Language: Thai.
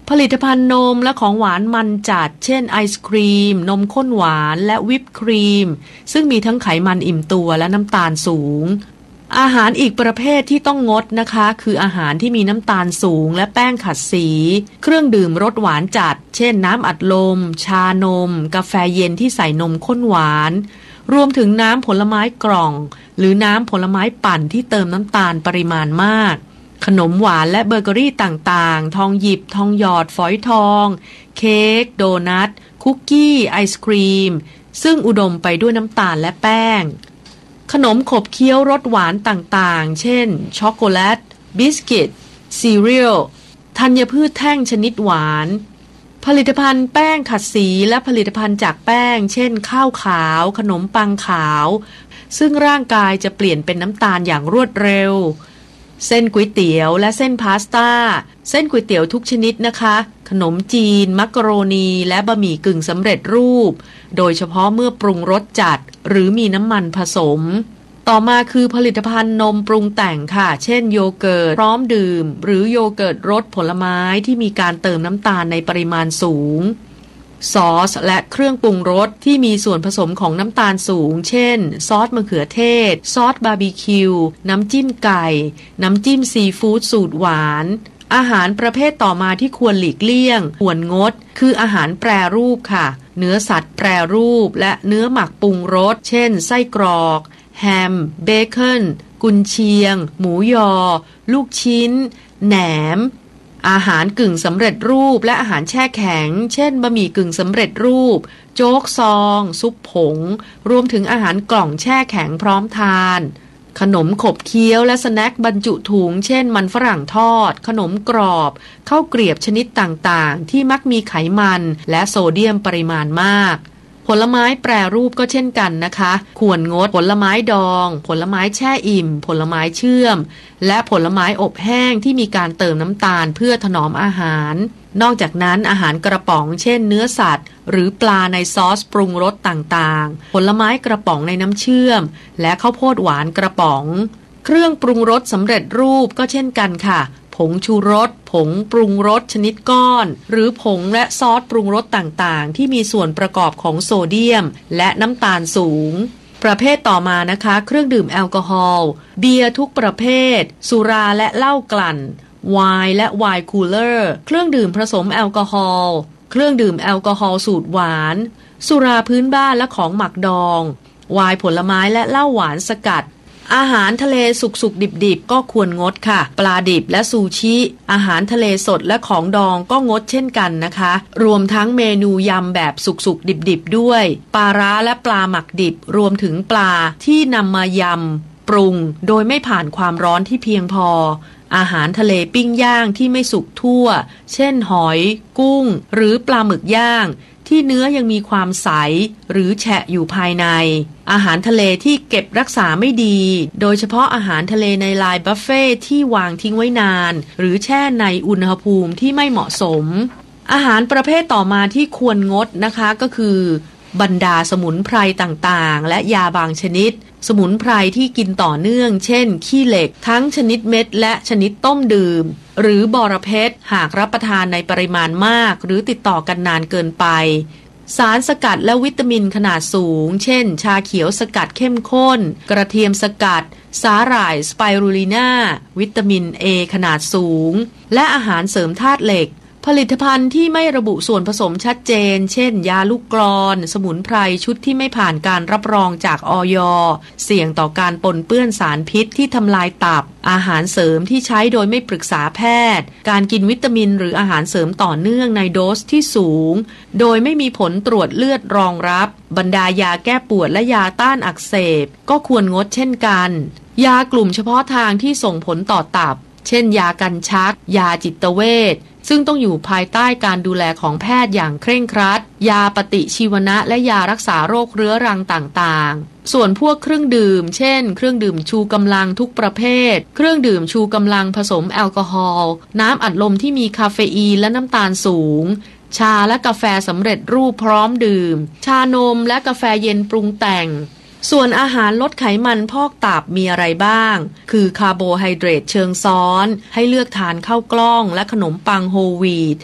ผลิตภัณฑ์นมและของหวานมันจัดเช่นไอศครีมนมข้นหวานและวิปครีมซึ่งมีทั้งไขมันอิ่มตัวและน้ำตาลสูงอาหารอีกประเภทที่ต้องงดนะคะคืออาหารที่มีน้ำตาลสูงและแป้งขัดสีเครื่องดื่มรสหวานจัดเช่นน้ำอัดลมชานมกาแฟเย็นที่ใส่นมข้นหวานรวมถึงน้ำผลไม้กล่องหรือน้ำผลไม้ปั่นที่เติมน้ำตาลปริมาณมากขนมหวานและเบเกอรี่ต่างๆทองหยิบทองหยอดฝอยทองเค้กโดนัทคุกกี้ไอศครีมซึ่งอุดมไปด้วยน้ำตาลและแป้งขนมขบเคี้ยวรสหวานต่างๆเช่นช็อกโกแลตบิสกิตซีเรียลธัญพืชแท่งชนิดหวานผลิตภัณฑ์แป้งขัดสีและผลิตภัณฑ์จากแป้งเช่นข้าวขาวขนมปังขาวซึ่งร่างกายจะเปลี่ยนเป็นน้ำตาลอย่างรวดเร็วเส้นก๋วยเตี๋ยวและเส้นพาสต้าเส้นก๋วยเตี๋ยวทุกชนิดนะคะขนมจีนมักกะโรนีและบะหมี่กึ่งสำเร็จรูปโดยเฉพาะเมื่อปรุงรสจัดหรือมีน้ำมันผสมต่อมาคือผลิตภัณฑ์นมปรุงแต่งค่ะเช่นโยเกิร์ตพร้อมดื่มหรือโยเกิร์ตรสผลไม้ที่มีการเติมน้ำตาลในปริมาณสูงซอสและเครื่องปรุงรสที่มีส่วนผสมของน้ำตาลสูงเช่นซอสมะเขือเทศซอสบาร์บีคิวน้ำจิ้มไก่น้ำจิ้มซีฟู้ดสูตรหวานอาหารประเภทต่อมาที่ควรหลีกเลี่ยงควรงดคืออาหารแปรรูปค่ะเนื้อสัตว์แปรรูปและเนื้อหมักปรุงรสเช่นไส้กรอกแฮมเบคอนกุนเชียงหมูยอลูกชิ้นแหนมอาหารกึ่งสำเร็จรูปและอาหารแช่แข็งเช่นบะหมี่กึ่งสำเร็จรูปโจ๊กซองซุปผงรวมถึงอาหารกล่องแช่แข็งพร้อมทานขนมขบเคี้ยวและสแน็คบรรจุถุงเช่นมันฝรั่งทอดขนมกรอบข้าวเกรียบชนิดต่างๆที่มักมีไขมันและโซเดียมปริมาณมากผลไม้แปรรูปก็เช่นกันนะคะควรงดผลไม้ดองผลไม้แช่อิ่มผลไม้เชื่อมและผลไม้อบแห้งที่มีการเติมน้ำตาลเพื่อถนอมอาหารนอกจากนั้นอาหารกระป๋องเช่นเนื้อสัตว์หรือปลาในซอสปรุงรสต่างๆผลไม้กระป๋องในน้ำเชื่อมและข้าวโพดหวานกระป๋องเครื่องปรุงรสสำเร็จรูปก็เช่นกันค่ะผงชูรสผงปรุงรสชนิดก้อนหรือผงและซอสปรุงรสต่างๆที่มีส่วนประกอบของโซเดียมและน้ำตาลสูงประเภทต่อมานะคะเครื่องดื่มแอลกอฮอล์เบียร์ทุกประเภทสุราและเหล้ากลั่นไวน์และไวน์คูลเลอร์เครื่องดื่มผสมแอลกอฮอล์เครื่องดื่มแอลกอฮอล์สูตรหวานสุราพื้นบ้านและของหมักดองไวน์ผลไม้และเหล้าหวานสกัดอาหารทะเลสุกๆดิบๆก็ควรงดค่ะปลาดิบและซูชิอาหารทะเลสดและของดองก็งดเช่นกันนะคะรวมทั้งเมนูยำแบบสุกๆดิบๆด้วยปลาร้าและปลาหมักดิบรวมถึงปลาที่นำมายำปรุงโดยไม่ผ่านความร้อนที่เพียงพออาหารทะเลปิ้งย่างที่ไม่สุกทั่วเช่นหอยกุ้งหรือปลาหมึกย่างที่เนื้อยังมีความใสหรือแฉะอยู่ภายในอาหารทะเลที่เก็บรักษาไม่ดีโดยเฉพาะอาหารทะเลในไลน์บุฟเฟ่ที่วางทิ้งไว้นานหรือแช่ในอุณหภูมิที่ไม่เหมาะสมอาหารประเภทต่อมาที่ควรงดนะคะก็คือบรรดาสมุนไพรต่างๆและยาบางชนิดสมุนไพรที่กินต่อเนื่องเช่นขี้เหล็กทั้งชนิดเม็ดและชนิดต้มดื่มหรือบอระเพ็ดหากรับประทานในปริมาณมากหรือติดต่อกันนานเกินไปสารสกัดและวิตามินขนาดสูงเช่นชาเขียวสกัดเข้มข้นกระเทียมสกัดสาหร่ายสไปรูลิน่าวิตามิน A ขนาดสูงและอาหารเสริมธาตุเหล็กผลิตภัณฑ์ที่ไม่ระบุส่วนผสมชัดเจนเช่นยาลูกกลอนสมุนไพรชุดที่ไม่ผ่านการรับรองจากอย.เสี่ยงต่อการปนเปื้อนสารพิษที่ทำลายตับอาหารเสริมที่ใช้โดยไม่ปรึกษาแพทย์การกินวิตามินหรืออาหารเสริมต่อเนื่องในโดสที่สูงโดยไม่มีผลตรวจเลือดรองรับบรรดายาแก้ปวดและยาต้านอักเสบก็ควรงดเช่นกันยากลุ่มเฉพาะทางที่ส่งผลต่อตับเช่นยากันชักยาจิตเวชซึ่งต้องอยู่ภายใต้การดูแลของแพทย์อย่างเคร่งครัดยาปฏิชีวนะและยารักษาโรคเรื้อรังต่างๆส่วนพวกเครื่องดื่มเช่นเครื่องดื่มชูกำลังทุกประเภทเครื่องดื่มชูกำลังผสมแอลกอฮอล์น้ำอัดลมที่มีคาเฟอีนและน้ำตาลสูงชาและกาแฟสำเร็จรูปพร้อมดื่มชานมและกาแฟเย็นปรุงแต่งส่วนอาหารลดไขมันพอกตับมีอะไรบ้างคือคาร์โบไฮเดรตเชิงซ้อนให้เลือกทานข้าวกล้องและขนมปังโฮลวีต